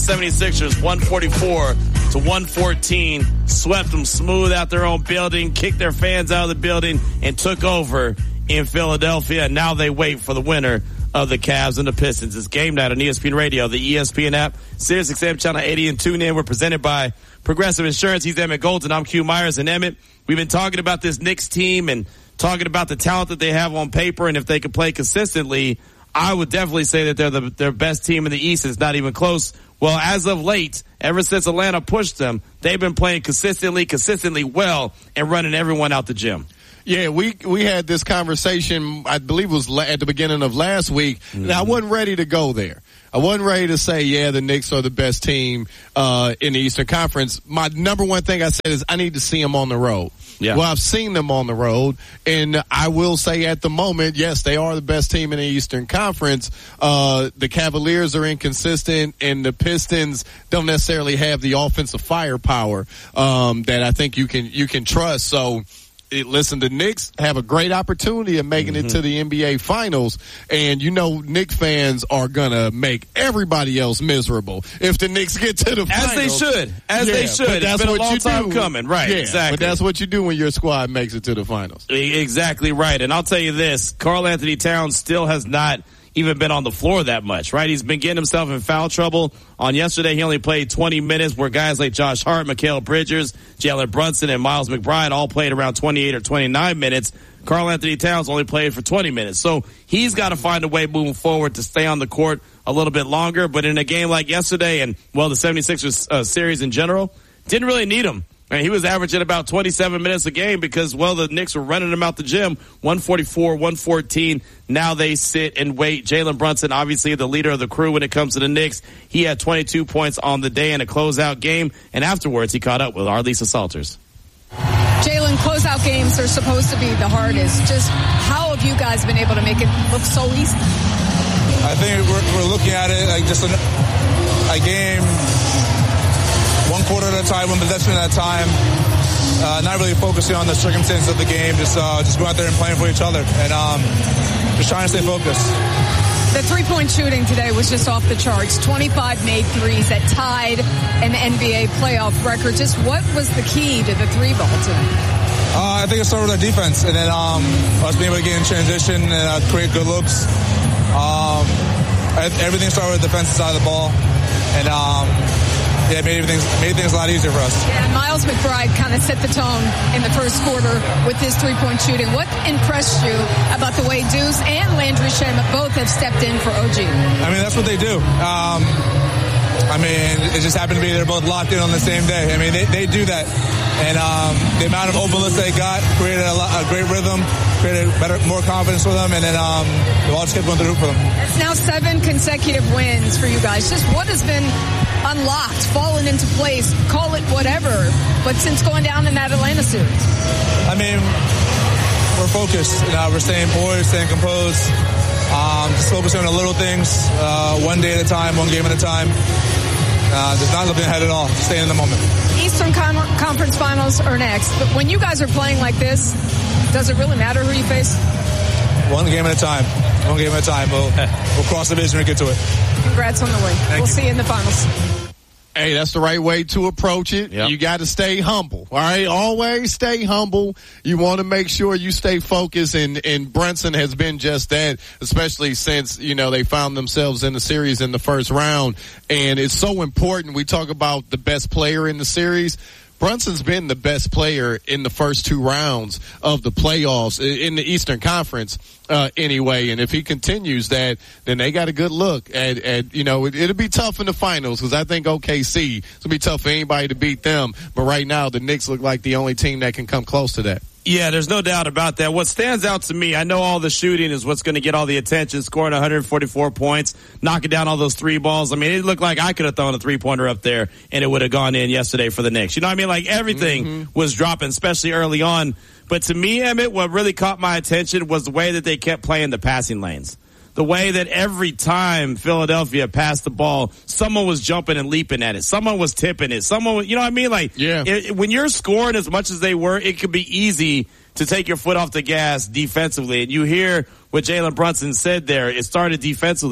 76ers 144-114, swept them smooth out their own building, kicked their fans out of the building, and took over in Philadelphia. And now they wait for the winner of the Cavs and the Pistons. It's game night on ESPN Radio, the ESPN app, SiriusXM Channel 80, and tune in. We're presented by Progressive Insurance. He's Emmett Golden. I'm Q Myers. And Emmett, we've been talking about this Knicks team and talking about the talent that they have on paper, and if they can play consistently, I would definitely say that they're their best team in the East. It's not even close. Well, as of late, ever since Atlanta pushed them, they've been playing consistently well and running everyone out the gym. Yeah, we had this conversation, I believe it was at the beginning of last week, and I wasn't ready to go there. I wasn't ready to say, yeah, the Knicks are the best team in the Eastern Conference. My number one thing I said is I need to see them on the road. Yeah. Well, I've seen them on the road, and I will say at the moment, yes, they are the best team in the Eastern Conference. The Cavaliers are inconsistent, and the Pistons don't necessarily have the offensive firepower that I think you can trust. So, listen, the Knicks have a great opportunity of making it to the NBA Finals, and you know Knicks fans are going to make everybody else miserable if the Knicks get to the Finals. As they should. It's been a long time coming. Right, yeah, exactly. But that's what you do when your squad makes it to the Finals. Exactly right. And I'll tell you this, Karl Anthony Towns still has not even been on the floor that much, right? He's been getting himself in foul trouble. On yesterday, he only played 20 minutes, where guys like Josh Hart, Mikal Bridges, Jalen Brunson, and Miles McBride all played around 28 or 29 minutes. Karl Anthony Towns only played for 20 minutes. So he's got to find a way moving forward to stay on the court a little bit longer. But in a game like yesterday and, well, the 76ers series in general, didn't really need him. And he was averaging about 27 minutes a game because, well, the Knicks were running him out the gym, 144-114. Now they sit and wait. Jalen Brunson, obviously the leader of the crew when it comes to the Knicks. He had 22 points on the day in a closeout game, and afterwards he caught up with our Lisa Salters. Jalen, closeout games are supposed to be the hardest. Just how have you guys been able to make it look so easy? I think we're looking at it like just a game, one quarter at a time, one possession at a time. Not really focusing on the circumstances of the game. Just go out there and playing for each other, and just trying to stay focused. The three-point shooting today was just off the charts. 25 made threes that tied an NBA playoff record. Just what was the key to the three ball today? I think it started with our defense, and then us being able to get in transition and create good looks. Everything started with the defensive side of the ball, and it made things a lot easier for us. Yeah, and Miles McBride kind of set the tone in the first quarter with his three-point shooting. What impressed you about the way Deuce and Landry Shamet both have stepped in for OG? I mean, that's what they do. It just happened to be they're both locked in on the same day. I mean, they do that. And the amount of open looks they got created a great rhythm, created more confidence for them, and then the ball just kept going through for them. It's now 7 consecutive wins for you guys. Just what has been unlocked, fallen into place, call it whatever, but since going down in that Atlanta series? I mean, we're focused. We're staying poised, staying composed, just focusing on the little things, one day at a time, one game at a time. Just not looking ahead at all, just staying in the moment. Eastern Conference Finals are next, but when you guys are playing like this, does it really matter who you face? One game at a time. One game at a time. We'll cross the division and get to it. Congrats on the win. We'll see you in the finals. Hey, that's the right way to approach it. Yep. You got to stay humble, all right? Always stay humble. You want to make sure you stay focused, and Brunson has been just that, especially since, they found themselves in the series in the first round. And it's so important. We talk about the best player in the series. Brunson's been the best player in the first 2 rounds of the playoffs in the Eastern Conference, anyway. And if he continues that, then they got a good look at it'll be tough in the finals because I think OKC, it'll be tough for anybody to beat them. But right now, the Knicks look like the only team that can come close to that. Yeah, there's no doubt about that. What stands out to me, I know all the shooting is what's going to get all the attention, scoring 144 points, knocking down all those 3 balls. I mean, it looked like I could have thrown a 3-pointer up there and it would have gone in yesterday for the Knicks. You know what I mean? Like everything was dropping, especially early on. But to me, Emmett, what really caught my attention was the way that they kept playing the passing lanes. The way that every time Philadelphia passed the ball, someone was jumping and leaping at it. Someone was tipping it. Someone was, you know what I mean? Like, when you're scoring as much as they were, it could be easy to take your foot off the gas defensively. And you hear what Jalen Brunson said there. It started defensively.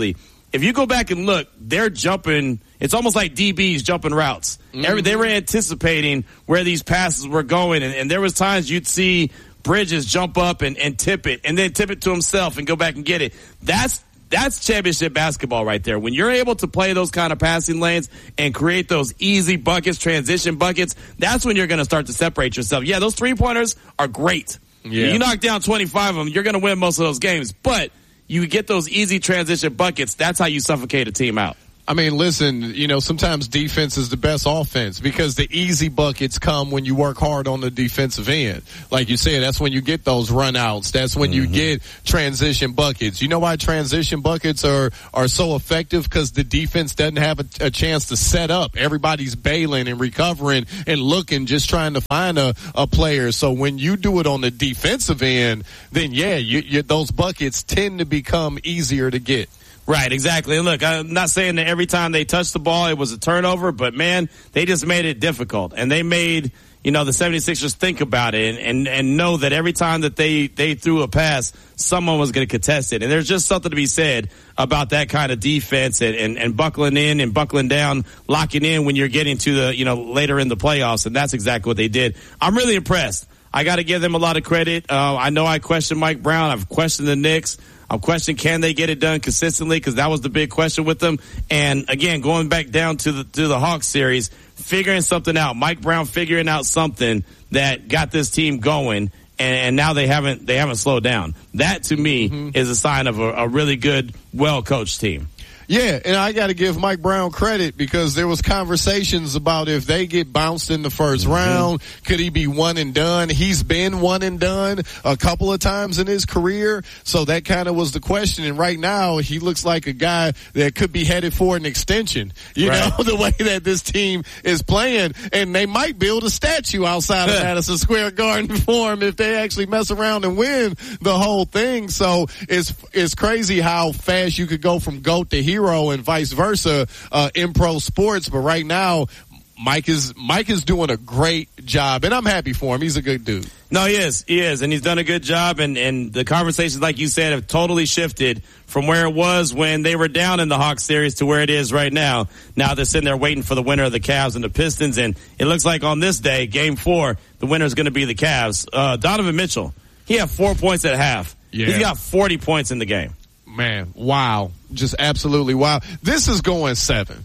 if you go back and look, they're jumping. It's almost like DBs jumping routes. Mm-hmm. They were anticipating where these passes were going, and there was times you'd see Bridges jump up and tip it, and then tip it to himself and go back and get it. That's championship basketball right there. When you're able to play those kind of passing lanes and create those easy buckets, transition buckets, that's when you're going to start to separate yourself. Yeah, those three-pointers are great. Yeah. You knock down 25 of them, you're going to win most of those games, but you get those easy transition buckets. That's how you suffocate a team out. I mean, listen, sometimes defense is the best offense because the easy buckets come when you work hard on the defensive end. Like you said, that's when you get those runouts. That's when you get transition buckets. You know why transition buckets are so effective? Because the defense doesn't have a chance to set up. Everybody's bailing and recovering and looking, just trying to find a player. So when you do it on the defensive end, then those buckets tend to become easier to get. Right, exactly. And look, I'm not saying that every time they touched the ball it was a turnover, but man, they just made it difficult. And they made, the 76ers think about it and know that every time that they threw a pass, someone was going to contest it. And there's just something to be said about that kind of defense and buckling in and buckling down, locking in when you're getting to the, later in the playoffs. And that's exactly what they did. I'm really impressed. I got to give them a lot of credit. I know I questioned Mike Brown. I've questioned the Knicks. I'm questioning, can they get it done consistently? Because that was the big question with them. And again, going back down to the Hawks series, figuring something out. Mike Brown figuring out something that got this team going, and now they haven't slowed down. That to me is a sign of a really good, well coached team. Yeah, and I got to give Mike Brown credit because there was conversations about if they get bounced in the first round, could he be one and done? He's been one and done a couple of times in his career, so that kind of was the question. And right now, he looks like a guy that could be headed for an extension. You know, the way that this team is playing, and they might build a statue outside of Madison Square Garden for him if they actually mess around and win the whole thing. So it's crazy how fast you could go from GOAT to hero and vice versa in pro sports. But right now, Mike is doing a great job, and I'm happy for him. He's a good dude. No, he is, and he's done a good job. And the conversations, like you said, have totally shifted from where it was when they were down in the Hawks series to where it is right now. Now they're sitting there waiting for the winner of the Cavs and the Pistons, and it looks like on this day, Game 4, the winner is going to be the Cavs. Donovan Mitchell, he had 4 points at half. Yeah. He's got 40 points in the game. Man, wow. Just absolutely wow. This is going 7.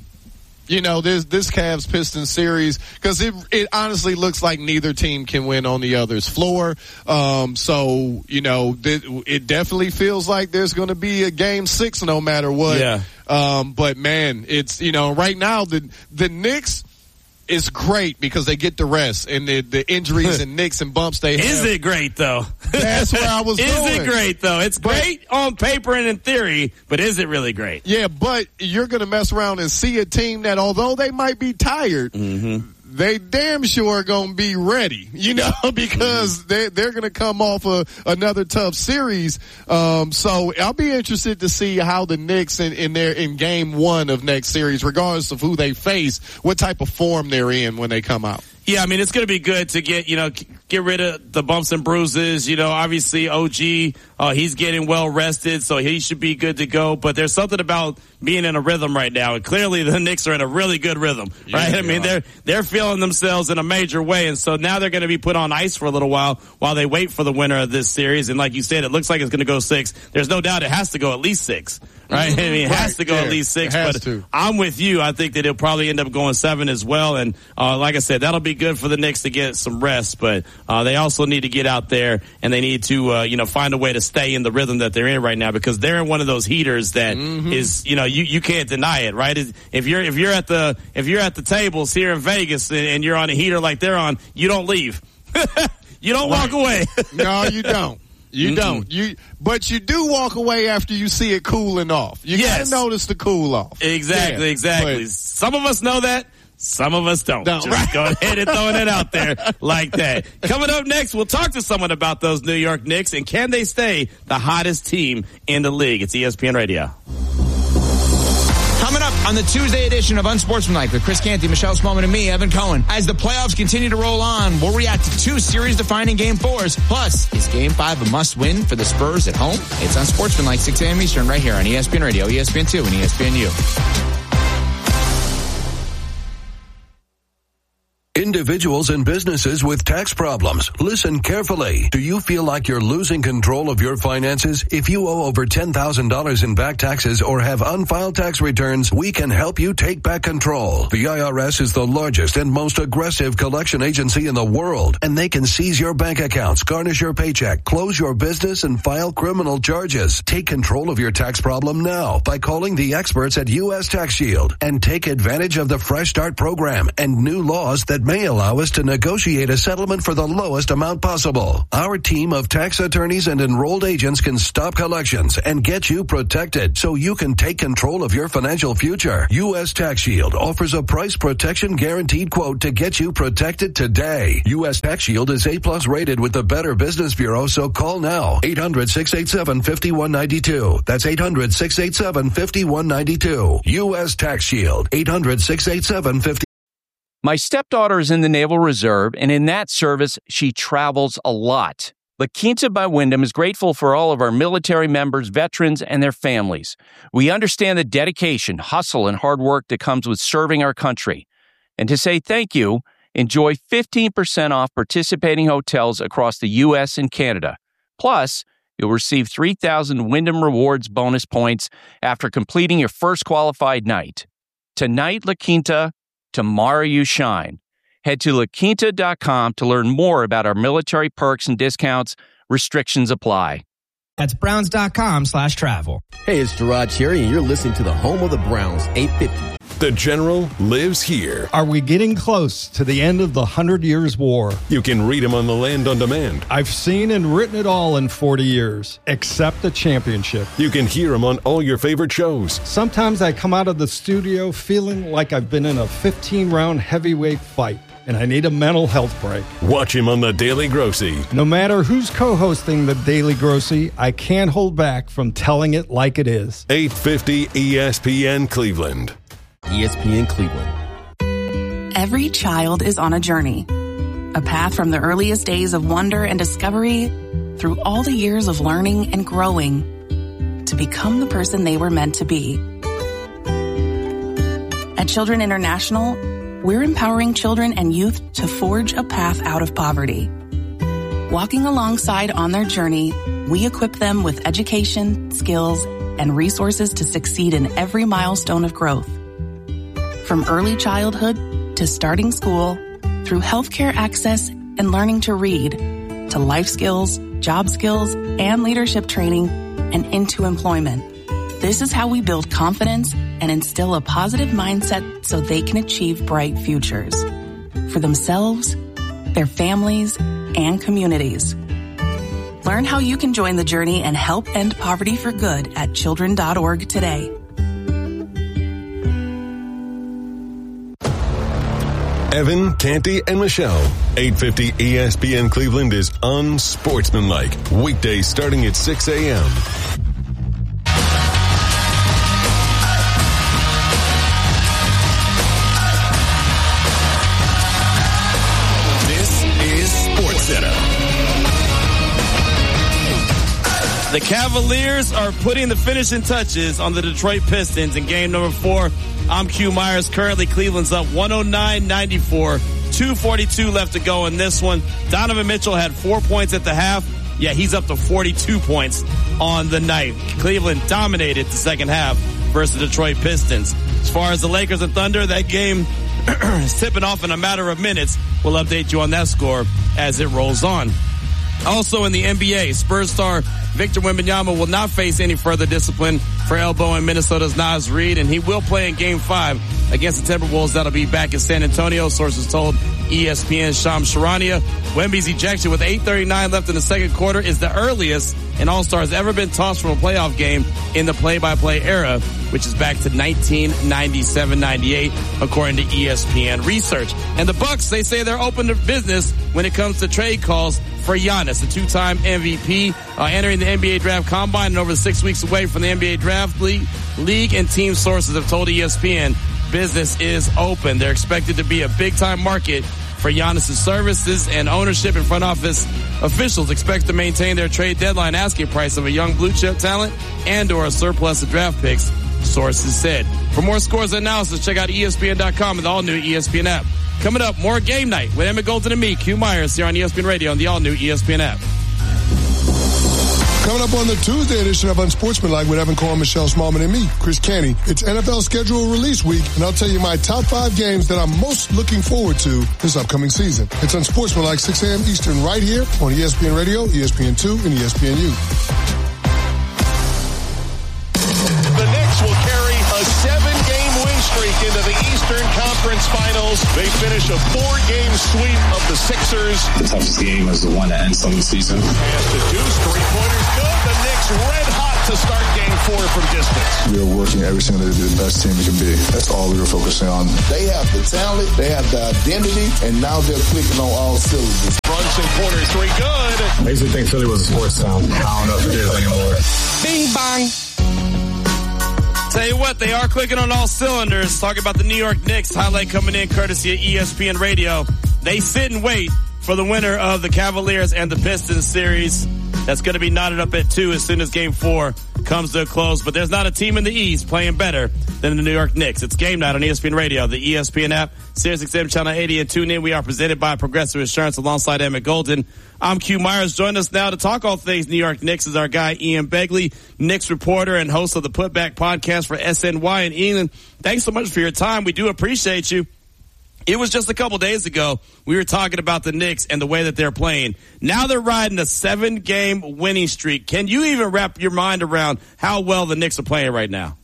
This Cavs Pistons series, because it honestly looks like neither team can win on the other's floor. It definitely feels like there's going to be a game 6 no matter what. Yeah. But man, it's, right now the Knicks, it's great because they get the rest and the injuries and nicks and bumps they have. Is it great, though? That's where I was going. Is it great, though? It's great on paper and in theory, but is it really great? Yeah, but you're going to mess around and see a team that, although they might be tired, they damn sure are going to be ready, because they're going to come off another tough series. So I'll be interested to see how the Knicks in game 1 of next series, regardless of who they face, what type of form they're in when they come out. Yeah, I mean, it's going to be good to get rid of the bumps and bruises. Obviously OG, he's getting well rested, so he should be good to go. But there's something about being in a rhythm right now. And clearly the Knicks are in a really good rhythm, right? Yeah, I mean, they're feeling themselves in a major way. And so now they're going to be put on ice for a little while they wait for the winner of this series. And like you said, it looks like it's going to go 6. There's no doubt it has to go at least 6. Right? I mean, it has to go at least 6, but I'm with you. I think that it'll probably end up going 7 as well. And, like I said, that'll be good for the Knicks to get some rest, but, they also need to get out there and they need to, find a way to stay in the rhythm that they're in right now, because they're in one of those heaters that is, you can't deny it, right? If you're at the tables here in Vegas and you're on a heater like they're on, you don't leave. You don't walk away. No, you don't. You don't. But you do walk away after you see it cooling off. You gotta notice the cool off. Exactly. But some of us know that. Some of us don't. Just go ahead and throwing it out there like that. Coming up next, we'll talk to someone about those New York Knicks and can they stay the hottest team in the league. It's ESPN Radio. Coming up On the Tuesday edition of Unsportsmanlike with Chris Canty, Michelle Smallman, and me, Evan Cohen. As the playoffs continue to roll on, we'll react to 2 series-defining Game 4s. Plus, is Game 5 a must-win for the Spurs at home? It's Unsportsmanlike, 6 a.m. Eastern, right here on ESPN Radio, ESPN2, and ESPNU. Individuals and businesses with tax problems, listen carefully. Do you feel like you're losing control of your finances? If you owe over $10,000 in back taxes or have unfiled tax returns, we can help you take back control. The IRS is the largest and most aggressive collection agency in the world, and they can seize your bank accounts, garnish your paycheck, close your business, and file criminal charges. Take control of your tax problem now by calling the experts at U.S. Tax Shield and take advantage of the Fresh Start program and new laws that may allow us to negotiate a settlement for the lowest amount possible. Our team of tax attorneys and enrolled agents can stop collections and get you protected so you can take control of your financial future. U.S. Tax Shield offers a price protection guaranteed quote to get you protected today. U.S. Tax Shield is A+ rated with the Better Business Bureau, so call now. 800-687-5192. That's 800-687-5192. U.S. Tax Shield. 800-687-5192. My stepdaughter is in the Naval Reserve, and in that service, she travels a lot. La Quinta by Wyndham is grateful for all of our military members, veterans, and their families. We understand the dedication, hustle, and hard work that comes with serving our country. And to say thank you, enjoy 15% off participating hotels across the U.S. and Canada. Plus, you'll receive 3,000 Wyndham Rewards bonus points after completing your first qualified night. Tonight, La Quinta. Tomorrow you shine. Head to LaQuinta.com to learn more about our military perks and discounts. Restrictions apply. That's Browns.com/travel. Hey, it's Gerard Cherry, and you're listening to the home of the Browns, 850. The General lives here. Are we getting close to the end of the 100 Years' War? You can read him on the Land on Demand. I've seen and written it all in 40 years, except the championship. You can hear him on all your favorite shows. Sometimes I come out of the studio feeling like I've been in a 15-round heavyweight fight, and I need a mental health break. Watch him on The Daily Grossy. No matter who's co-hosting The Daily Grossy, I can't hold back from telling it like it is. 850 ESPN Cleveland. ESPN Cleveland. Every child is on a journey. A path from the earliest days of wonder and discovery through all the years of learning and growing to become the person they were meant to be. At Children International, we're empowering children and youth to forge a path out of poverty. Walking alongside on their journey, we equip them with education, skills, and resources to succeed in every milestone of growth. From early childhood to starting school, through healthcare access and learning to read, to life skills, job skills, and leadership training, and into employment. This is how we build confidence and instill a positive mindset so they can achieve bright futures for themselves, their families, and communities. Learn how you can join the journey and help end poverty for good at children.org today. Evan, Canty, and Michelle. 850 ESPN Cleveland is Unsportsmanlike. Weekdays starting at 6 a.m. This is SportsCenter. The Cavaliers are putting the finishing touches on the Detroit Pistons in game number 4. I'm Q Myers. Currently, Cleveland's up 109-94. 2:42 left to go in this one. Donovan Mitchell had 4 points at the half. Yeah, he's up to 42 points on the night. Cleveland dominated the second half versus the Detroit Pistons. As far as the Lakers and Thunder, that game is tipping off in a matter of minutes. We'll update you on that score as it rolls on. Also in the NBA, Spurs star Victor Wembanyama will not face any further discipline for elbowing Minnesota's Naz Reid, and he will play in Game 5 against the Timberwolves. That'll be back in San Antonio, sources told ESPN's Shams Charania. Wemby's ejection with 8:39 left in the second quarter is the earliest an All-Star has ever been tossed from a playoff game in the play-by-play era, which is back to 1997-98, according to ESPN research. And the Bucks, they say they're open to business when it comes to trade calls for Giannis, the two-time MVP, entering the NBA Draft Combine and over 6 weeks away from the NBA Draft League and team sources have told ESPN business is open. They're expected to be a big-time market for Giannis' services, and ownership and front office officials expect to maintain their trade deadline asking price of a young blue-chip talent and or a surplus of draft picks, sources said. For more scores and analysis, check out ESPN.com and the all-new ESPN app. Coming up, more Game Night with Emmett Golden and me, Q Myers, here on ESPN Radio and the all-new ESPN app. Coming up on the Tuesday edition of Unsportsmanlike with Evan Cohen, Michelle Smallman, and me, Chris Canty. It's NFL schedule release week, and I'll tell you my top 5 games that I'm most looking forward to this upcoming season. It's Unsportsmanlike, 6 a.m. Eastern, right here on ESPN Radio, ESPN2, and ESPNU. The Knicks will carry a 7-game win streak into the Eastern Conference Finals. They finish a 4-game sweep of the Sixers. The toughest game is the one that ends the season. Pass to Deuce, 3-pointers good. The Knicks red hot to start game 4 from distance. We are working every single day to be the best team we can be. That's all we were focusing on. They have the talent, they have the identity, and now they're clicking on all cylinders. Brunson corner 3 good. I used to think Philly was a sports town. I don't know if it is anymore. Bing bang. Tell you what, they are clicking on all cylinders. Talking about the New York Knicks. Highlight coming in courtesy of ESPN Radio. They sit and wait for the winner of the Cavaliers and the Pistons series. That's going to be knotted up at 2 as soon as Game 4 comes to a close. But there's not a team in the East playing better than the New York Knicks. It's Game Night on ESPN Radio, the ESPN app, SiriusXM Channel 80, and tune in. We are presented by Progressive Insurance alongside Emmett Golden. I'm Q Myers. Join us now to talk all things New York Knicks is our guy Ian Begley, Knicks reporter and host of the Putback podcast for SNY. And Ian, thanks so much for your time. We do appreciate you. It was just a couple days ago we were talking about the Knicks and the way that they're playing. Now they're riding a 7-game winning streak. Can you even wrap your mind around how well the Knicks are playing right now?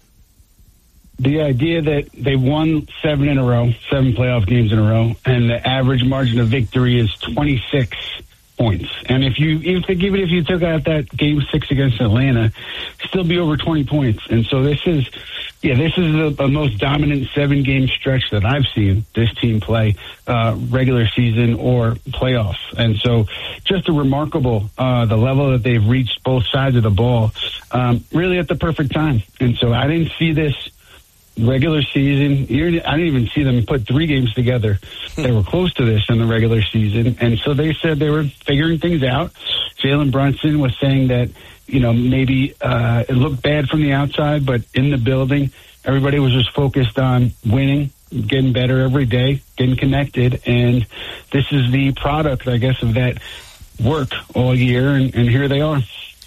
The idea that they won 7 in a row, 7 playoff games in a row, and the average margin of victory is 26 points. And even if you took out that game 6 against Atlanta, still be over 20 points. And so this is the most dominant 7-game stretch that I've seen this team play, regular season or playoffs. And so just a remarkable, the level that they've reached both sides of the ball, really at the perfect time. And so I didn't see this regular season. I didn't even see them put 3 games together. They were close to this in the regular season. And so they said they were figuring things out. Jalen Brunson was saying that, maybe it looked bad from the outside, but in the building, everybody was just focused on winning, getting better every day, getting connected. And this is the product, I guess, of that work all year. And here they are.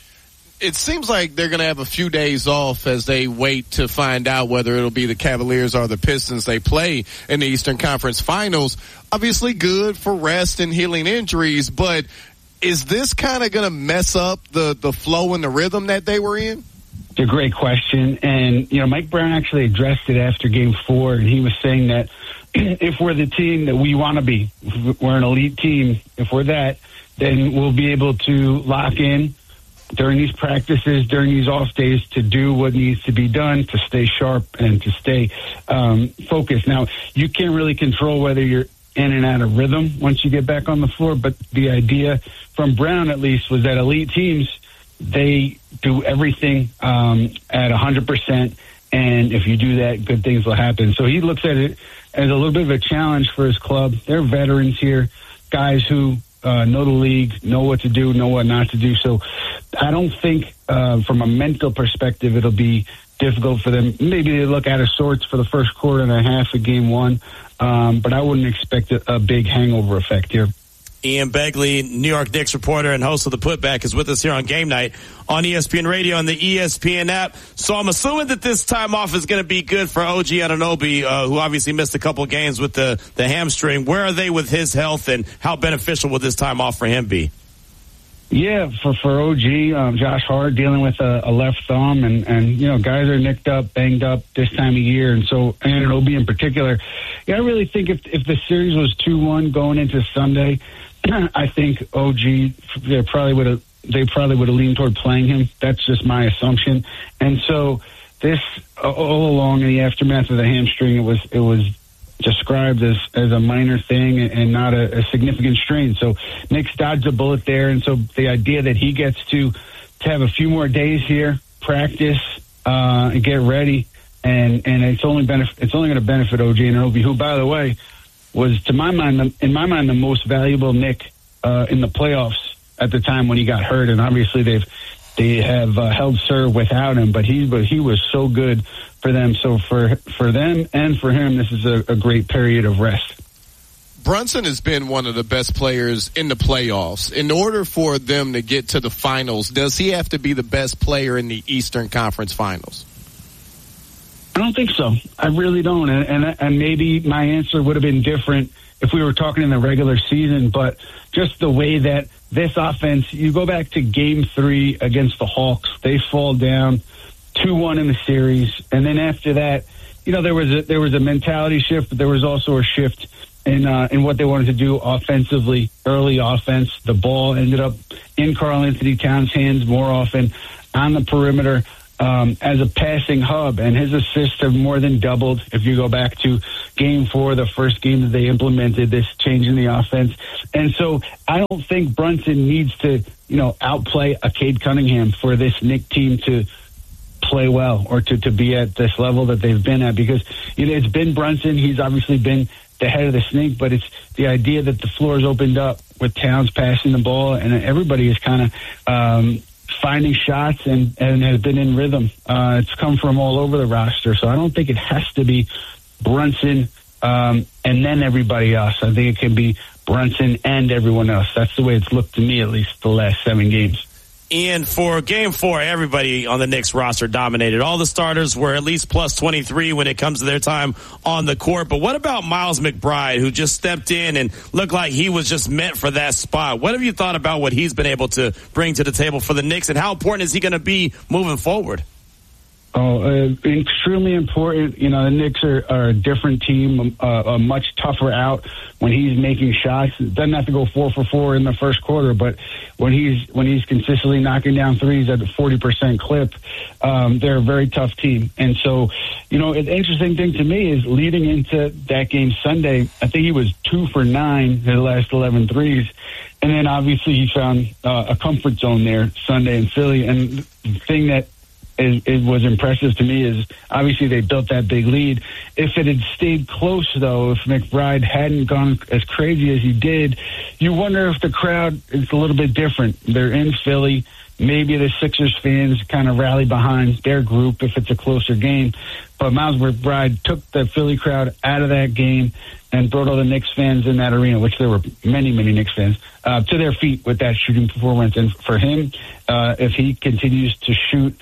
It seems like they're going to have a few days off as they wait to find out whether it'll be the Cavaliers or the Pistons they play in the Eastern Conference Finals. Obviously good for rest and healing injuries, but is this kind of going to mess up the flow and the rhythm that they were in? It's a great question. And, Mike Brown actually addressed it after Game 4, and he was saying that if we're the team that we want to be, if we're an elite team, if we're that, then we'll be able to lock in during these practices, during these off days, to do what needs to be done, to stay sharp and to stay focused. Now, you can't really control whether you're in and out of rhythm once you get back on the floor, but the idea from Brown, at least, was that elite teams, they do everything at 100%, and if you do that, good things will happen. So he looks at it as a little bit of a challenge for his club. They're veterans here, guys who know the league, know what to do, know what not to do. So I don't think from a mental perspective it'll be difficult for them. Maybe they look out of sorts for the first quarter and a half of Game 1, but I wouldn't expect a big hangover effect here. Ian Begley, New York Knicks reporter and host of the Putback, is with us here on Game Night on ESPN Radio and the ESPN app. So I'm assuming that this time off is going to be good for OG Anunoby, who obviously missed a couple games with the hamstring. Where are they with his health, and how beneficial will this time off for him be? Yeah, for OG, Josh Hart dealing with a left thumb, and guys are nicked up, banged up this time of year, and so Anunoby in particular. Yeah, I really think if the series was 2-1 going into Sunday, I think OG they probably would have leaned toward playing him. That's just my assumption. And so this all along in the aftermath of the hamstring, it was described as a minor thing and not a significant strain. So Knicks dodged a bullet there, and so the idea that he gets to to have a few more days here, practice, and get ready. And it's only going to benefit OG Anunoby, who, by the way, was, in my mind, the most valuable Knick in the playoffs at the time when he got hurt. And obviously they have held serve without him, but he was so good for them. So for them and for him, this is a great period of rest. Brunson has been one of the best players in the playoffs. In order for them to get to the finals, does he have to be the best player in the Eastern Conference Finals? I don't think so. I really don't. And maybe my answer would have been different if we were talking in the regular season, but just the way that this offense, you go back to Game 3 against the Hawks, they fall down 2-1 in the series, and then after that, there was a mentality shift, but there was also a shift in what they wanted to do offensively. Early offense, the ball ended up in Karl-Anthony Towns' hands more often on the perimeter as a passing hub, and his assists have more than doubled. If you go back to Game 4, the first game that they implemented this change in the offense. And so I don't think Brunson needs to, outplay a Cade Cunningham for this Knick team to play well or to be at this level that they've been at, because it's been Brunson. He's obviously been the head of the snake, but it's the idea that the floor is opened up with Towns passing the ball, and everybody is kind of finding shots and has been in rhythm. It's come from all over the roster, so I don't think it has to be Brunson and then everybody else. I think it can be Brunson and everyone else. That's the way it's looked to me, at least the last 7 games. Ian, for Game 4, everybody on the Knicks roster dominated. All the starters were at least plus 23 when it comes to their time on the court. But what about Miles McBride, who just stepped in and looked like he was just meant for that spot? What have you thought about what he's been able to bring to the table for the Knicks, and how important is he going to be moving forward? Extremely important. The Knicks are a different team, a much tougher out when he's making shots. Doesn't have to go 4 for 4 in the first quarter, but when he's consistently knocking down threes at a 40% clip, they're a very tough team. And so, an interesting thing to me is leading into that game Sunday, I think he was 2 for 9 in the last 11 threes. And then obviously he found a comfort zone there Sunday in Philly. And the thing that it was impressive to me is obviously they built that big lead. If it had stayed close, though, if McBride hadn't gone as crazy as he did, you wonder if the crowd is a little bit different. They're in Philly. Maybe the Sixers fans kind of rally behind their group if it's a closer game. But Miles McBride took the Philly crowd out of that game and brought all the Knicks fans in that arena, which there were many, many Knicks fans, to their feet with that shooting performance. And for him, if he continues to shoot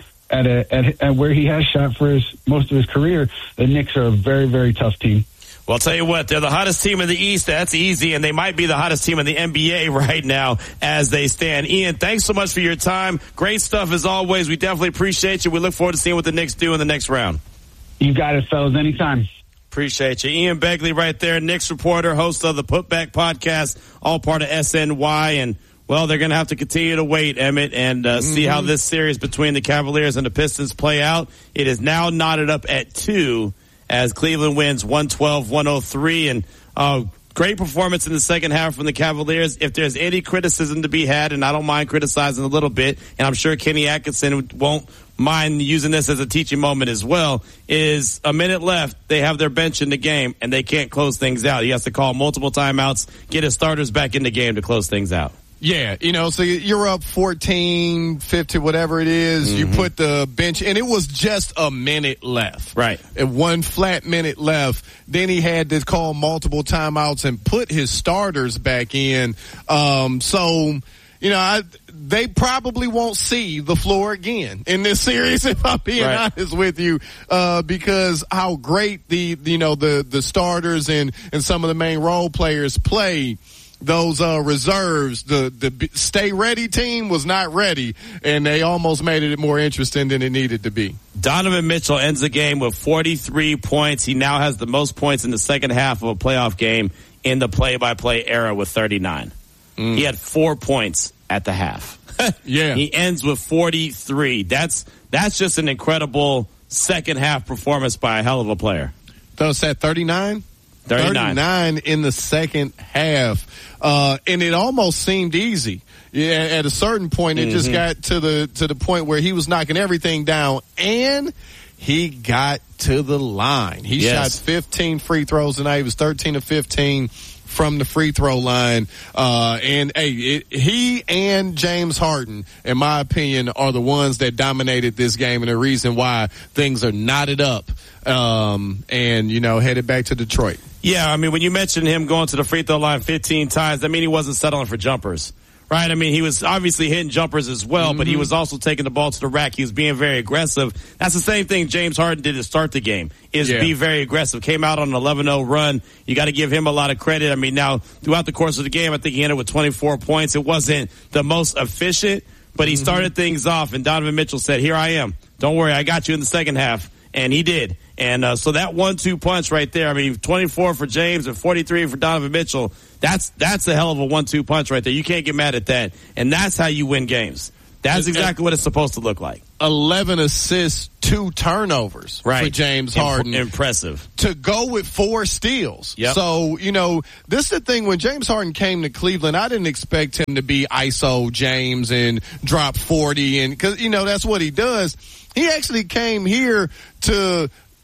at where he has shot for most of his career, the Knicks are a very, very tough team. Well, I'll tell you what, they're the hottest team in the East. That's easy, and they might be the hottest team in the NBA right now as they stand. Ian, thanks so much for your time. Great stuff as always. We definitely appreciate you. We look forward to seeing what the Knicks do in the next round. You got it, fellas. Anytime. Appreciate you. Ian Begley right there, Knicks reporter, host of the Putback Podcast, all part of SNY, and well, they're going to have to continue to wait, Emmett, and see how this series between the Cavaliers and the Pistons play out. It is now knotted up at 2 as Cleveland wins 112-103. And great performance in the second half from the Cavaliers. If there's any criticism to be had, and I don't mind criticizing a little bit, and I'm sure Kenny Atkinson won't mind using this as a teaching moment as well, is a minute left. They have their bench in the game, and they can't close things out. He has to call multiple timeouts, get his starters back in the game to close things out. Yeah, so you're up 14, 15, whatever it is. Mm-hmm. You put the bench, and it was just a minute left. Right. And 1 flat minute left. Then he had to call multiple timeouts and put his starters back in. They probably won't see the floor again in this series, if I'm being honest with you, because how great the starters and some of the main role players play. Those reserves, the stay ready team was not ready, and they almost made it more interesting than it needed to be. Donovan Mitchell ends the game with 43 points. He now has the most points in the second half of a playoff game in the play-by-play era with 39. He had 4 points at the half. Yeah. He ends with 43. That's just an incredible second half performance by a hell of a player. So it's at 39? 39 in the second half. And it almost seemed easy. Yeah, at a certain point, it just got to the point where he was knocking everything down, and he got to the line. He shot 15 free throws tonight. He was 13 of 15 from the free throw line. He and James Harden, in my opinion, are the ones that dominated this game and the reason why things are knotted up, headed back to Detroit. Yeah, I mean, when you mentioned him going to the free throw line 15 times, I mean, he wasn't settling for jumpers. Right, I mean, he was obviously hitting jumpers as well, but he was also taking the ball to the rack. He was being very aggressive. That's the same thing James Harden did to start the game, be very aggressive. Came out on an 11-0 run. You got to give him a lot of credit. I mean, now, throughout the course of the game, I think he ended with 24 points. It wasn't the most efficient, but he started things off, and Donovan Mitchell said, here I am. Don't worry, I got you in the second half. And he did. And so that 1-2 punch right there, I mean, 24 for James and 43 for Donovan Mitchell, that's a hell of a 1-2 punch right there. You can't get mad at that. And that's how you win games. That's exactly what it's supposed to look like. 11 assists, 2 turnovers for James Harden. Impressive. To go with 4 steals. Yep. So, this is the thing. When James Harden came to Cleveland, I didn't expect him to be ISO James and drop 40. And because, that's what he does. He actually came here to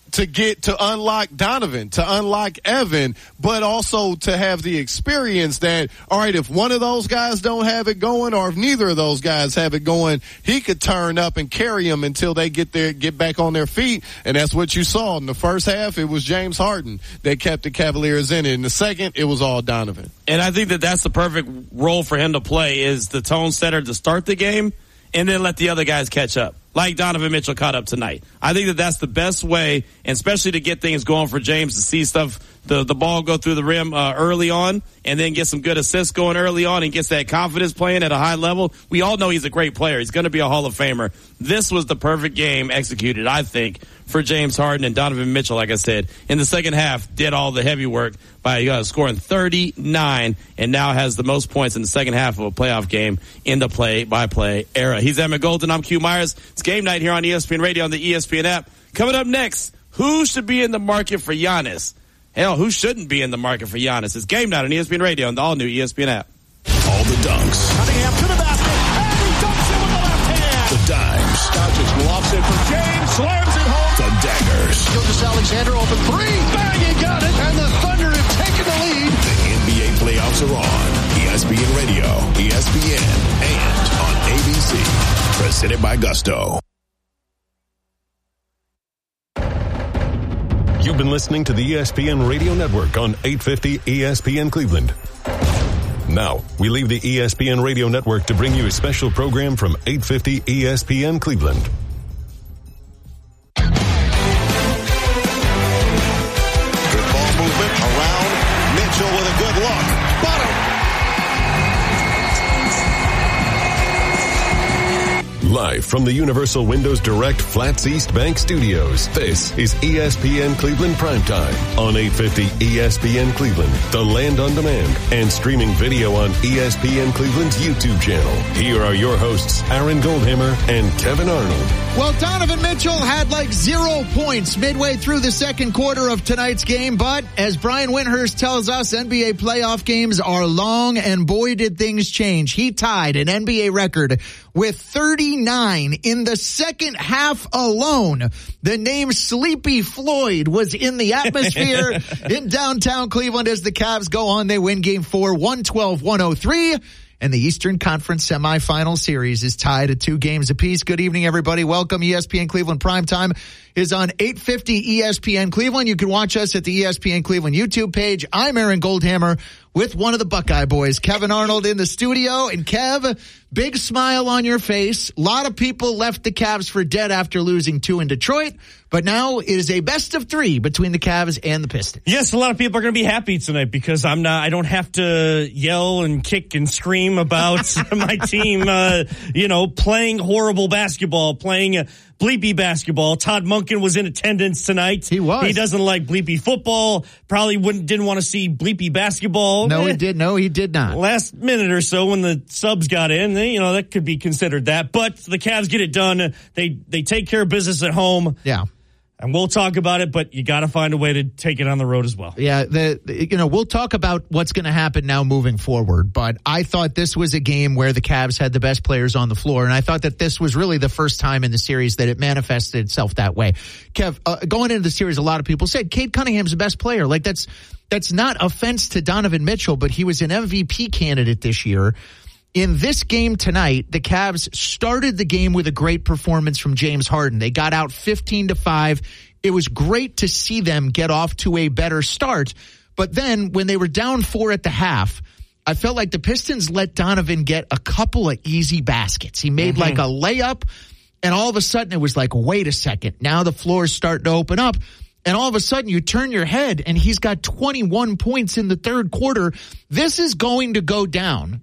unlock Donovan, to unlock Evan, but also to have the experience that, all right, if one of those guys don't have it going, or if neither of those guys have it going, he could turn up and carry them until they get back on their feet. And that's what you saw in the first half. It was James Harden that kept the Cavaliers in it. In the second, it was all Donovan. And I think that's the perfect role for him to play, is the tone setter to start the game and then let the other guys catch up, like Donovan Mitchell caught up tonight. I think that's the best way, and especially to get things going for James, to see the ball go through the rim early on, and then get some good assists going early on, and gets that confidence playing at a high level. We all know he's a great player. He's going to be a Hall of Famer. This was the perfect game executed, I think, for James Harden, and Donovan Mitchell, like I said, in the second half, did all the heavy work by scoring 39, and now has the most points in the second half of a playoff game in the play-by-play era. He's Emmett Golden. I'm Q Myers. It's game night here on ESPN Radio on the ESPN app. Coming up next, who should be in the market for Giannis? Hell, who shouldn't be in the market for Giannis? It's game night on ESPN Radio on the all-new ESPN app. All the dunks. Cunningham to the basket, and he dunks it with the left hand. The dimes. Doncic lofts it for James, slams it home. The daggers. Gilgeous-Alexander open three. Bang, he got it. And the Thunder have taken the lead. The NBA playoffs are on. ESPN Radio, ESPN, and on ABC. Presented by Gusto. You've been listening to the ESPN Radio Network on 850 ESPN Cleveland. Now, we leave the ESPN Radio Network to bring you a special program from 850 ESPN Cleveland. Good ball movement around Mitchell with a good look. Bottom. Live from the Universal Windows Direct Flats East Bank Studios, this is ESPN Cleveland Primetime on 850 ESPN Cleveland, the Land on Demand, and streaming video on ESPN Cleveland's YouTube channel. Here are your hosts, Aaron Goldhammer and Kevin Arnold. Well, Donovan Mitchell had like 0 points midway through the second quarter of tonight's game, but as Brian Windhurst tells us, NBA playoff games are long, and boy, did things change. He tied an NBA record with 39 in the second half alone. The name Sleepy Floyd was in the atmosphere in downtown Cleveland as the Cavs go on. They win game 4, 112-103. And the Eastern Conference semifinal series is tied at 2 games apiece. Good evening, everybody. Welcome. ESPN Cleveland Primetime is on 850 ESPN Cleveland. You can watch us at the ESPN Cleveland YouTube page. I'm Aaron Goldhammer with one of the Buckeye boys, Kevin Arnold, in the studio. And Kev, big smile on your face. A lot of people left the Cavs for dead after losing 2 in Detroit. But now it is a best of 3 between the Cavs and the Pistons. Yes, a lot of people are going to be happy tonight because I don't have to yell and kick and scream about my team, playing horrible basketball, playing bleepy basketball. Todd Monken was in attendance tonight. He was. He doesn't like bleepy football. Probably didn't want to see bleepy basketball. No, he did not. Last minute or so when the subs got in, that could be considered that. But the Cavs get it done. They take care of business at home. Yeah. And we'll talk about it, but you got to find a way to take it on the road as well. Yeah, we'll talk about what's going to happen now moving forward, but I thought this was a game where the Cavs had the best players on the floor, and I thought that this was really the first time in the series that it manifested itself that way. Kev, going into the series, a lot of people said Cade Cunningham's the best player. Like, that's not offense to Donovan Mitchell, but he was an MVP candidate this year. In this game tonight, the Cavs started the game with a great performance from James Harden. They got out 15-5. It was great to see them get off to a better start. But then when they were down 4 at the half, I felt like the Pistons let Donovan get a couple of easy baskets. He made like a layup, and all of a sudden it was like, wait a second. Now the floor is starting to open up. And all of a sudden you turn your head and he's got 21 points in the third quarter. This is going to go down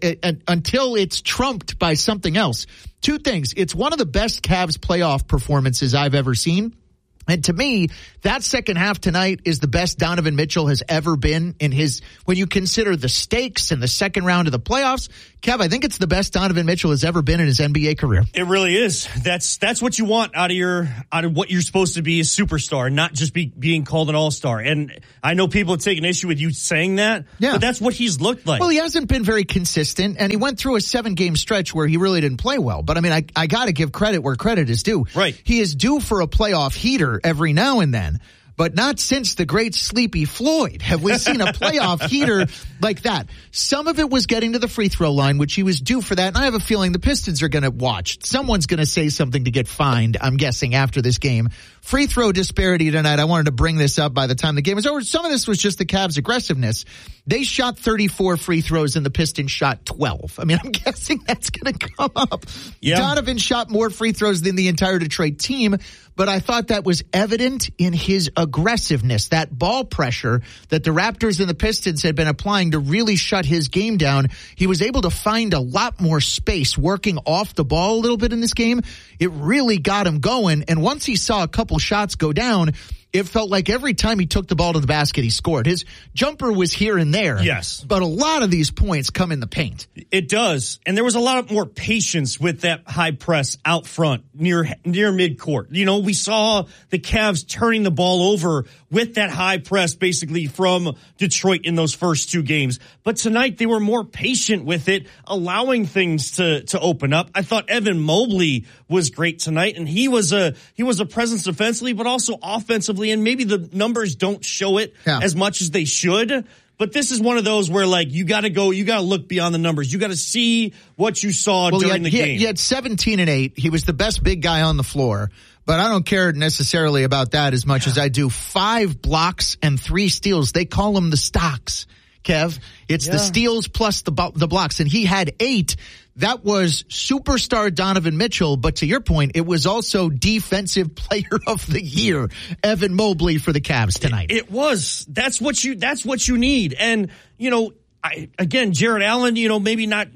until it's trumped by something else. Two things. It's one of the best Cavs playoff performances I've ever seen. And to me, that second half tonight is the best Donovan Mitchell has ever been in his, when you consider the stakes and the second round of the playoffs. Kev, I think it's the best Donovan Mitchell has ever been in his NBA career. It really is. That's what you want out of what you're supposed to be a superstar, not just being called an all-star. And I know people have taken issue with you saying that, but that's what he's looked like. Well, he hasn't been very consistent, and he went through a 7-game stretch where he really didn't play well. But I mean, I got to give credit where credit is due. Right. He is due for a playoff heater every now and then, but not since the great Sleepy Floyd have we seen a playoff heater like that. Some of it was getting to the free throw line, which he was due for that, and I have a feeling the Pistons are going to watch. Someone's going to say something to get fined, I'm guessing, after this game. Free throw disparity tonight, I wanted to bring this up by the time the game was over. Some of this was just the Cavs' aggressiveness. They shot 34 free throws and the Pistons shot 12. I mean, I'm guessing that's going to come up. Yeah. Donovan shot more free throws than the entire Detroit team, but I thought that was evident in his aggressiveness, that ball pressure that the Raptors and the Pistons had been applying to really shut his game down. He was able to find a lot more space working off the ball a little bit in this game. It really got him going, and once he saw a couple shots go down, it felt like every time he took the ball to the basket, he scored. His jumper was here and there. Yes. But a lot of these points come in the paint. It does. And there was a lot more patience with that high press out front near midcourt. You know, we saw the Cavs turning the ball over with that high press basically from Detroit in those first 2 games. But tonight they were more patient with it, allowing things to open up. I thought Evan Mobley was great tonight, and he was a presence defensively, but also offensively. And maybe the numbers don't show it as much as they should. But this is one of those where, like, you got to look beyond the numbers. You got to see what you saw during the game. He had 17 and 8. He was the best big guy on the floor. But I don't care necessarily about that as much as I do 5 blocks and 3 steals. They call them the stocks, Kev. It's the steals plus the blocks. And he had 8. That was superstar Donovan Mitchell, but to your point, it was also defensive player of the year, Evan Mobley for the Cavs tonight. It was. That's what you need. And, you know, Jarrett Allen, you know, maybe not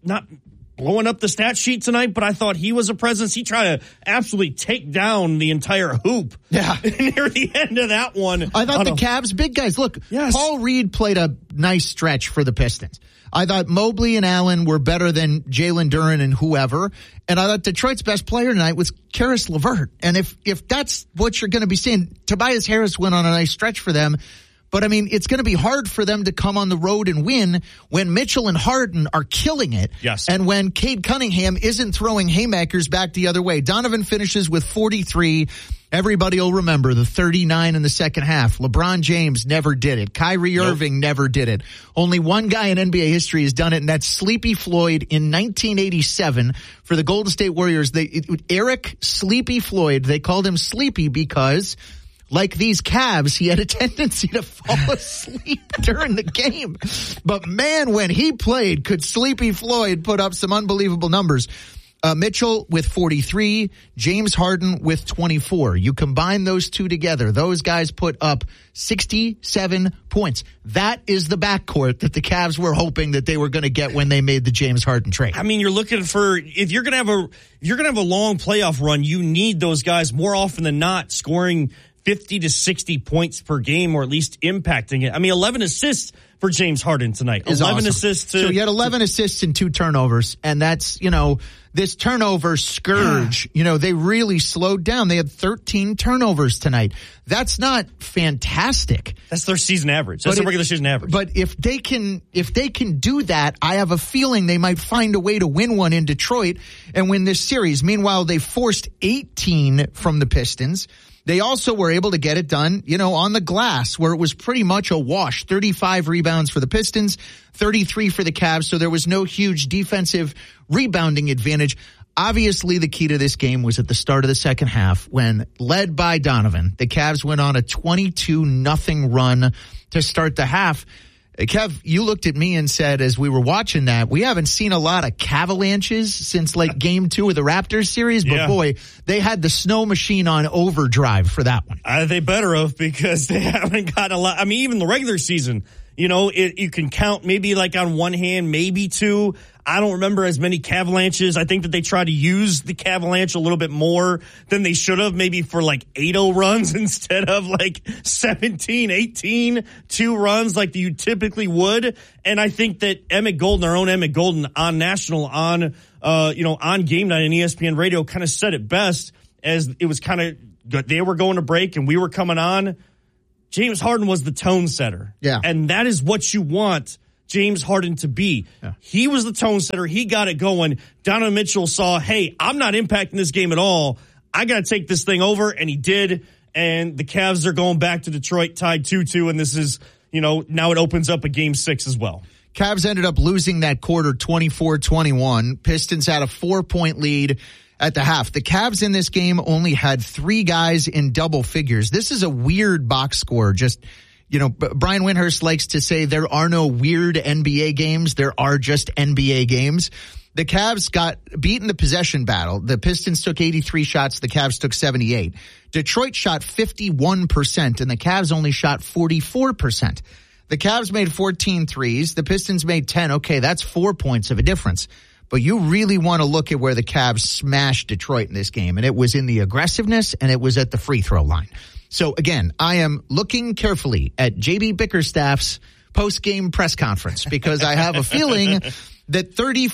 blowing up the stat sheet tonight, but I thought he was a presence. He tried to absolutely take down the entire hoop. Yeah. Near the end of that one. I thought the Cavs, big guys, look, Paul Reed played a nice stretch for the Pistons. I thought Mobley and Allen were better than Jalen Duren and whoever. And I thought Detroit's best player tonight was Karis LeVert. And if that's what you're going to be seeing, Tobias Harris went on a nice stretch for them. But, I mean, it's going to be hard for them to come on the road and win when Mitchell and Harden are killing it. Yes. And when Cade Cunningham isn't throwing haymakers back the other way. Donovan finishes with 43. Everybody will remember the 39 in the second half. LeBron James never did it. Kyrie Irving never did it. Only one guy in NBA history has done it, and that's Sleepy Floyd in 1987 for the Golden State Warriors. Eric Sleepy Floyd, they called him Sleepy because, like these Cavs, he had a tendency to fall asleep during the game. But man, when he played, could Sleepy Floyd put up some unbelievable numbers. Mitchell with 43, James Harden with 24. You combine those two together, those guys put up 67 points. That is the backcourt that the Cavs were hoping that they were going to get when they made the James Harden trade. I mean, you're looking for, if you're going to have a long playoff run, you need those guys more often than not scoring 50 to 60 points per game, or at least impacting it. I mean, 11 assists for James Harden tonight. 11 assists. So he had 11 assists and 2 turnovers, and that's, this turnover scourge, they really slowed down. They had 13 turnovers tonight. That's not fantastic. That's their season average. That's their regular season average. But if they can do that, I have a feeling they might find a way to win one in Detroit and win this series. Meanwhile, they forced 18 from the Pistons. They also were able to get it done, on the glass, where it was pretty much a wash. 35 rebounds for the Pistons, 33 for the Cavs, so there was no huge defensive rebounding advantage. Obviously, the key to this game was at the start of the second half when, led by Donovan, the Cavs went on a 22-0 run to start the half. Kev, you looked at me and said, as we were watching that, we haven't seen a lot of Cavalanches since game 2 of the Raptors series, but boy, they had the snow machine on overdrive for that one. They better have, because they haven't got a lot. I mean, even the regular season, you can count maybe on one hand, maybe 2. I don't remember as many Cavalanches. I think that they try to use the Cavalanche a little bit more than they should have, maybe for 8-0 runs instead of 17, 18, 2 runs like you typically would. And I think that our own Emmett Golden on national, on Game Night and ESPN Radio kind of said it best, as it was kind of, they were going to break and we were coming on. James Harden was the tone setter. Yeah. And that is what you want James Harden to be. Yeah. He was the tone setter. He got it going. Donovan Mitchell saw, hey, I'm not impacting this game at all. I got to take this thing over, and he did. And the Cavs are going back to Detroit tied 2-2, and this is, now it opens up a game 6 as well. Cavs ended up losing that quarter 24-21. Pistons had a 4-point lead at the half. The Cavs in this game only had 3 guys in double figures. This is a weird box score. Just, Brian Windhorst likes to say there are no weird NBA games. There are just NBA games. The Cavs got beat in the possession battle. The Pistons took 83 shots. The Cavs took 78. Detroit shot 51%, and the Cavs only shot 44%. The Cavs made 14 threes. The Pistons made 10. Okay, that's 4 points of a difference. But you really want to look at where the Cavs smashed Detroit in this game, and it was in the aggressiveness, and it was at the free throw line. So, again, I am looking carefully at J.B. Bickerstaff's post-game press conference, because I have a feeling that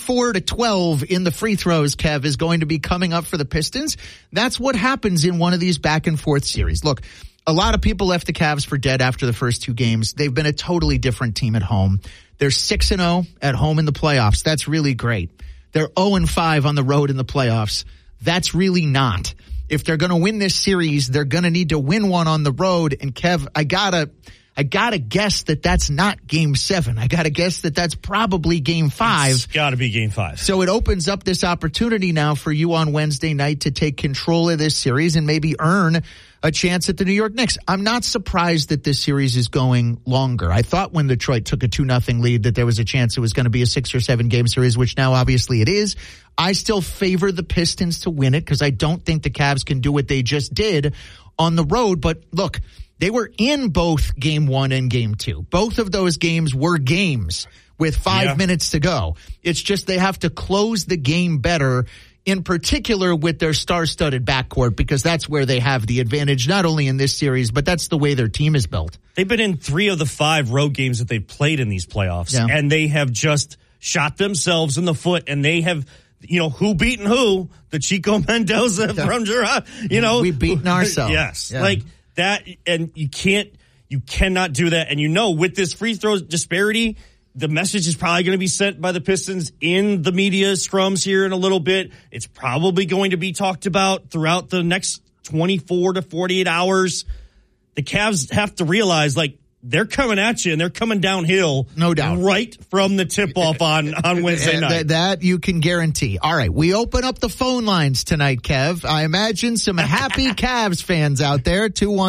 34-12 in the free throws, Kev, is going to be coming up for the Pistons. That's what happens in one of these back-and-forth series. Look, a lot of people left the Cavs for dead after the first 2 games. They've been a totally different team at home. They're 6-0 at home in the playoffs. That's really great. They're 0-5 on the road in the playoffs. That's really not. If they're going to win this series, they're going to need to win one on the road. And Kev, I gotta guess that that's not game 7. I gotta guess that that's probably game 5. It's gotta be game 5. So it opens up this opportunity now for you on Wednesday night to take control of this series and maybe earn a chance at the New York Knicks. I'm not surprised that this series is going longer. I thought when Detroit took a 2-0 lead that there was a chance it was going to be a 6 or 7 game series, which now obviously it is. I still favor the Pistons to win it because I don't think the Cavs can do what they just did on the road. But look, they were in both game 1 and game 2. Both of those games were games with 5 minutes to go. It's just they have to close the game better, in particular with their star-studded backcourt, because that's where they have the advantage, not only in this series, but that's the way their team is built. They've been in 3 of the 5 road games that they've played in these playoffs, and they have just shot themselves in the foot, and they have, who beaten who? The Chico Mendoza from Girard, We've beaten ourselves. Yes. Yeah. Like that, and you cannot do that. And with this free throw disparity, the message is probably going to be sent by the Pistons in the media scrums here in a little bit. It's probably going to be talked about throughout the next 24 to 48 hours. The Cavs have to realize, they're coming at you, and they're coming downhill. No doubt. Right from the tip-off on Wednesday night. That you can guarantee. All right, we open up the phone lines tonight, Kev. I imagine some happy Cavs fans out there.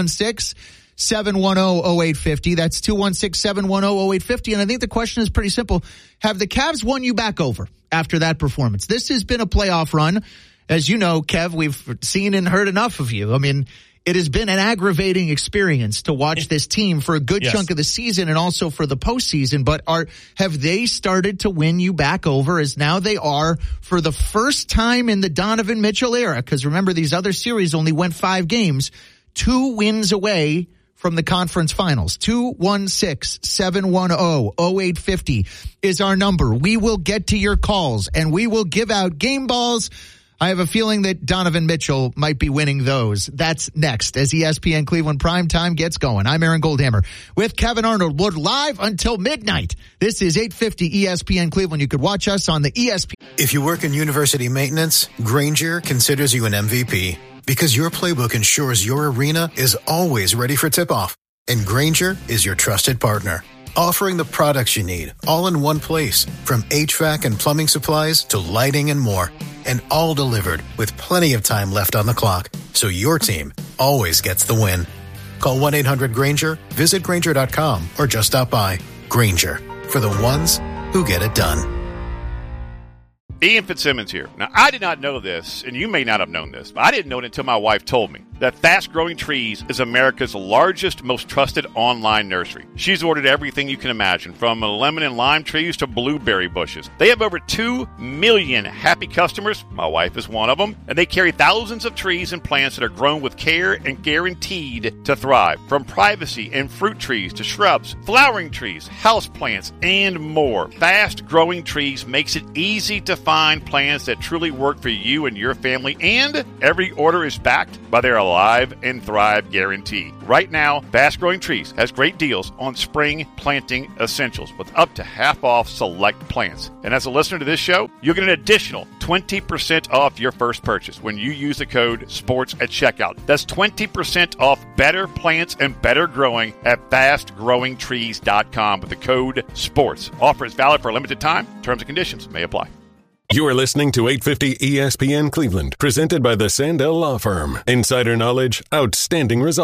216-710-0850. That's 216-710-0850. And I think the question is pretty simple. Have the Cavs won you back over after that performance? This has been a playoff run. As you know, Kev, we've seen and heard enough of you. I mean, it has been an aggravating experience to watch this team for a good chunk of the season and also for the postseason. But have they started to win you back over, as now they are for the first time in the Donovan Mitchell era? Because remember, these other series only went 5 games. 2 wins away from the conference finals. 216-710-0850 is our number. We will get to your calls, and we will give out game balls. I have a feeling that Donovan Mitchell might be winning those. That's next as ESPN Cleveland Primetime gets going. I'm Aaron Goldhammer with Kevin Arnold. We're live until midnight. This is 850 ESPN Cleveland. You could watch us on the ESPN. If you work in university maintenance, Grainger considers you an MVP because your playbook ensures your arena is always ready for tip-off. And Grainger is your trusted partner, offering the products you need all in one place, from HVAC and plumbing supplies to lighting and more. And all delivered with plenty of time left on the clock, so your team always gets the win. Call 1-800-GRAINGER, visit Grainger.com, or just stop by. Grainger, for the ones who get it done. Ian Fitzsimmons here. Now, I did not know this, and you may not have known this, but I didn't know it until my wife told me, that Fast Growing Trees is America's largest, most trusted online nursery. She's ordered everything you can imagine, from lemon and lime trees to blueberry bushes. They have over 2 million happy customers. My wife is one of them. And they carry thousands of trees and plants that are grown with care and guaranteed to thrive. From privacy and fruit trees to shrubs, flowering trees, house plants, and more. Fast Growing Trees makes it easy to find plants that truly work for you and your family, and every order is backed by their Alive and Thrive guarantee. Right now, Fast Growing Trees has great deals on spring planting essentials with up to half off select plants. And as a listener to this show, you'll get an additional 20% off your first purchase when you use the code SPORTS at checkout. That's 20% off better plants and better growing at fastgrowingtrees.com with the code SPORTS. Offer is valid for a limited time. Terms and conditions may apply. You are listening to 850 ESPN Cleveland, presented by the Sandell Law Firm. Insider knowledge, outstanding results.